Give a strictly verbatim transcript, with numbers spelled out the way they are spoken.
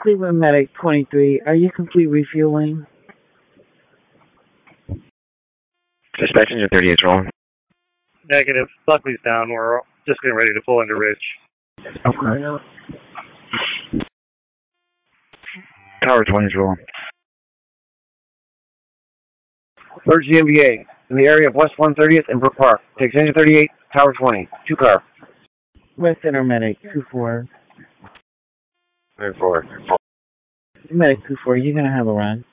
Cleveland Medic twenty-three, are you complete refueling? Dispatch engine thirty-eight rolling. Negative. Buckley's down. We're just getting ready to pull into Ridge. Okay. Tower twenty is rolling. Third G M B A, in the area of West one thirtieth and Brook Park. Takes engine thirty-eight, Tower twenty. Two car. West Center Medic two four. Three four. Medic two four, you're going to have a run.